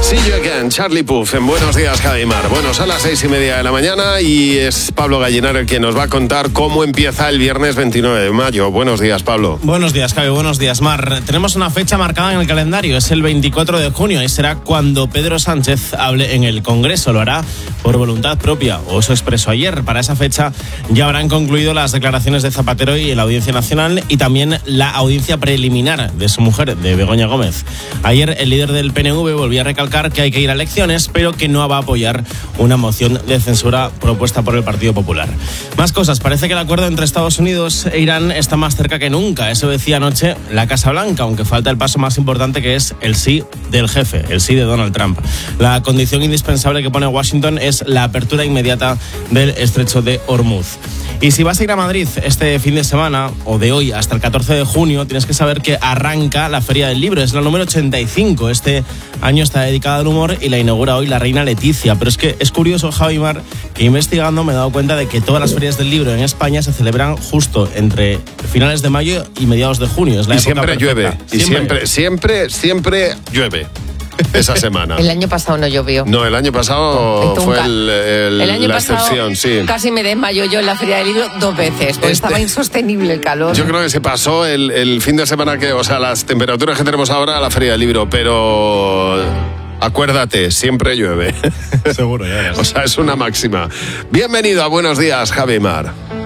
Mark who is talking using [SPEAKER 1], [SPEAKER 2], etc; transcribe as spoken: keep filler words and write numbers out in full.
[SPEAKER 1] See You Again, Charlie Puth, en Buenos Días, Javimar. Bueno, son las seis y media de la mañana y es Pablo Gallinar el que nos va a contar cómo empieza el viernes veintinueve de mayo. Buenos días, Pablo.
[SPEAKER 2] Buenos días, Javi. Buenos días, Mar. Tenemos una fecha marcada en el calendario, es el veinticuatro de junio y será cuando Pedro Sánchez hable en el Congreso. Lo hará por voluntad propia, o eso expresó ayer. Para esa fecha ya habrán concluido las declaraciones de Zapatero y la Audiencia Nacional y también la audiencia preliminar de su mujer, de Begoña Gómez. Ayer el líder del P N V volvió a recalcar que hay que ir a elecciones, pero que no va a apoyar una moción de censura propuesta por el Partido Popular. Más cosas. Parece que el acuerdo entre Estados Unidos e Irán está más cerca que nunca. Eso decía anoche la Casa Blanca, aunque falta el paso más importante, que es el sí del jefe, el sí de Donald Trump. La condición indispensable que pone Washington es la apertura inmediata del estrecho de Hormuz. Y si vas a ir a Madrid este fin de semana, o de hoy hasta el catorce de junio, tienes que saber que arranca la Feria del Libro. Es la número ochenta y cinco. Este año está dedicada al humor y la inaugura hoy la reina Leticia. Pero es que es curioso, Javi Mar, que investigando me he dado cuenta de que todas las ferias del libro en España se celebran justo entre finales de mayo y mediados de junio. Es la
[SPEAKER 1] y
[SPEAKER 2] época
[SPEAKER 1] siempre
[SPEAKER 2] perfecta.
[SPEAKER 1] llueve. Y siempre, siempre, siempre llueve. Esa semana.
[SPEAKER 3] El año pasado no llovió.
[SPEAKER 1] No, el año pasado
[SPEAKER 3] Esto
[SPEAKER 1] fue
[SPEAKER 3] nunca.
[SPEAKER 1] el, el,
[SPEAKER 3] El año
[SPEAKER 1] la
[SPEAKER 3] pasado
[SPEAKER 1] excepción, sí.
[SPEAKER 3] Casi me desmayo yo en la Feria del Libro dos veces, porque
[SPEAKER 1] Este-
[SPEAKER 3] estaba insostenible el calor.
[SPEAKER 1] Yo creo que se pasó el, el fin de semana que, o sea, las temperaturas que tenemos ahora a la Feria del Libro, pero acuérdate, siempre llueve.
[SPEAKER 2] Seguro, ya.
[SPEAKER 1] O sea, es una máxima. Bienvenido a Buenos Días, Javimar.